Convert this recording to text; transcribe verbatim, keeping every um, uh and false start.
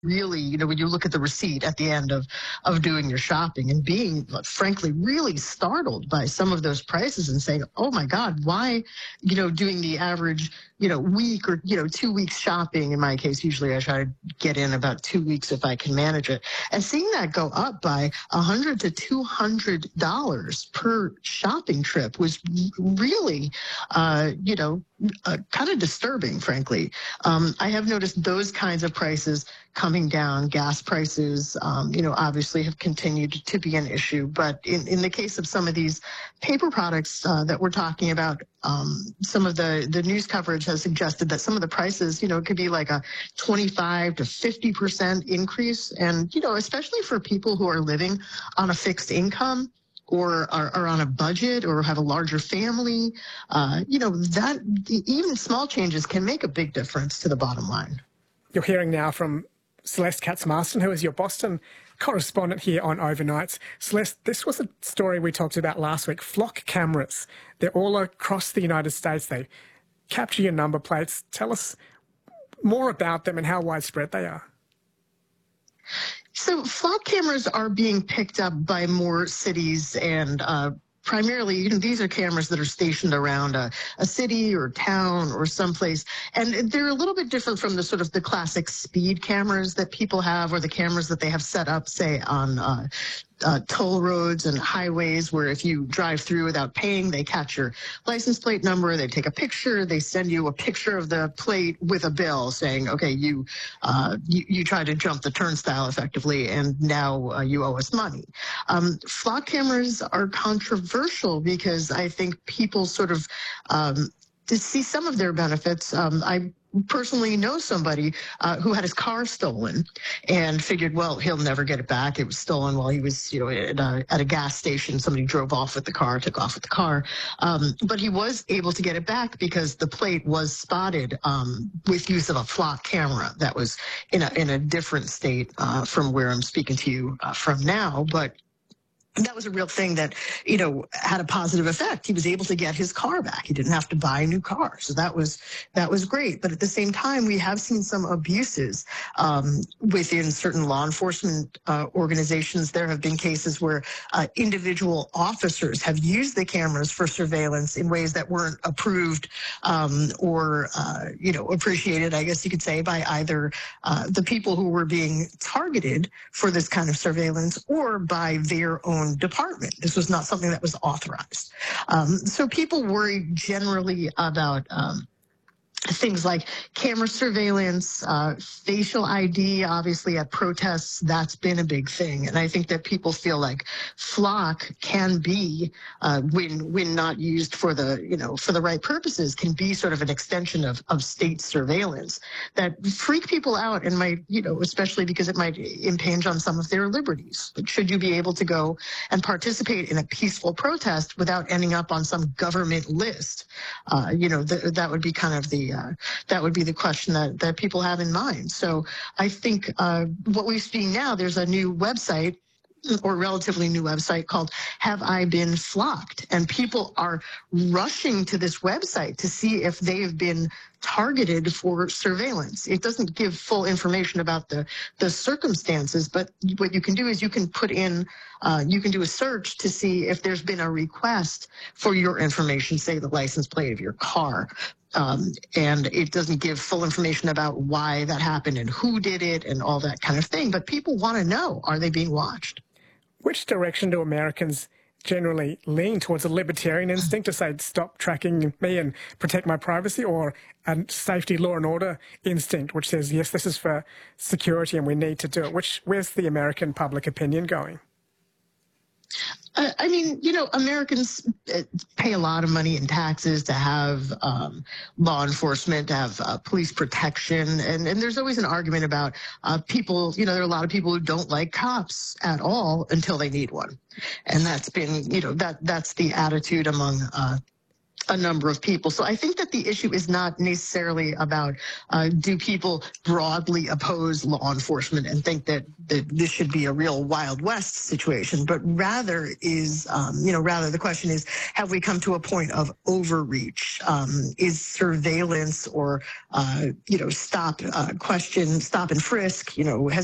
really, you know, when you look at the receipt at the end of, of doing your shopping and being, frankly, really startled by some of those prices and saying, oh my God, why, you know, doing the average, you know, week or, you know, two weeks shopping, in my case, usually I try to get in about two weeks if I can manage it. And seeing that go up by one hundred to two hundred dollars per shopping trip was really, uh, you know, uh, kind of disturbing, frankly. Um, I have noticed those kinds of prices coming down. Gas prices, um, you know, obviously have continued to be an issue. But in, in the case of some of these paper products uh, that we're talking about, um, some of the, the news coverage has suggested that some of the prices, you know, it could be like a twenty-five to fifty percent increase. And, you know, especially for people who are living on a fixed income, or are, are on a budget or have a larger family, uh, you know, that even small changes can make a big difference to the bottom line. You're hearing now from Celeste Katz-Marston, who is your Boston correspondent here on Overnights. Celeste, this was a story we talked about last week. Flock cameras, they're all across the United States. They capture your number plates. Tell us more about them and how widespread they are. So flock cameras are being picked up by more cities, and uh, primarily, you know, these are cameras that are stationed around a, a city or town or someplace. And they're a little bit different from the sort of the classic speed cameras that people have, or the cameras that they have set up, say, on uh, Uh, toll roads and highways, where if you drive through without paying, they catch your license plate number, they take a picture, they send you a picture of the plate with a bill saying, okay, you uh, you, you tried to jump the turnstile effectively, and now uh, you owe us money. Um, flock cameras are controversial because I think people sort of um, to see some of their benefits. Um, I personally know somebody uh, who had his car stolen and figured, well, he'll never get it back. It was stolen while he was, you know, at a, at a gas station. Somebody drove off with the car, took off with the car. Um, but he was able to get it back because the plate was spotted um, with use of a flock camera that was in a, in a different state uh, from where I'm speaking to you uh, from now. But that was a real thing that, you know, had a positive effect. He was able to get his car back. He didn't have to buy a new car. So that was that was great. But at the same time, we have seen some abuses um, within certain law enforcement uh, organizations. There have been cases where uh, individual officers have used the cameras for surveillance in ways that weren't approved um, or, uh, you know, appreciated, I guess you could say, by either uh, the people who were being targeted for this kind of surveillance or by their own department. This was not something that was authorized. Um, so people worry generally about um, things like camera surveillance, uh, facial I D, obviously at protests, that's been a big thing. And I think that people feel like flock can be, uh, when when not used for the, you know, for the right purposes, can be sort of an extension of, of state surveillance that freak people out and might, you know, especially because it might impinge on some of their liberties. Like, should you be able to go and participate in a peaceful protest without ending up on some government list? Uh, you know, th that would be kind of the Uh, that would be the question that, that people have in mind. So I think uh, what we're seeing now, there's a new website or relatively new website called Have I Been Flocked? And people are rushing to this website to see if they have been targeted for surveillance. It doesn't give full information about the, the circumstances, but what you can do is you can put in, uh, you can do a search to see if there's been a request for your information, say the license plate of your car. Um, and it doesn't give full information about why that happened and who did it and all that kind of thing. But people want to know, are they being watched? Which direction do Americans generally lean towards? A libertarian instinct to say, stop tracking me and protect my privacy, or a safety, law and order instinct, which says, yes, this is for security and we need to do it? Which, where's the American public opinion going? I mean, you know, Americans pay a lot of money in taxes to have um, law enforcement, to have uh, police protection. And, and there's always an argument about uh, people, you know, there are a lot of people who don't like cops at all until they need one. And that's been, you know, that that's the attitude among uh, a number of people. So I think that the issue is not necessarily about uh, do people broadly oppose law enforcement and think that, that this should be a real Wild West situation, but rather is, um, you know, rather the question is, have we come to a point of overreach? Um, is surveillance or, uh, you know, stop, uh, question, stop and frisk, you know, has